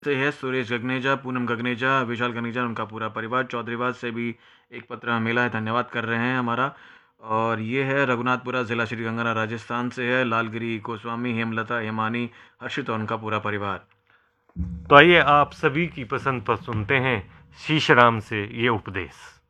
से है सुरेश गगनेजा, पूनम गगनेजा, विशाल गगनेजा, उनका पूरा परिवार। चौधरीवाद से भी एक पत्र हमें मिला है, धन्यवाद कर रहे हैं हमारा। और ये है रघुनाथपुरा, जिला श्री गंगानगर, राजस्थान से है लालगिरी गोस्वामी, हेमलता, हेमानी, हर्षित और उनका पूरा परिवार। तो आइए आप सभी की पसंद पर सुनते हैं शीश राम से ये उपदेश।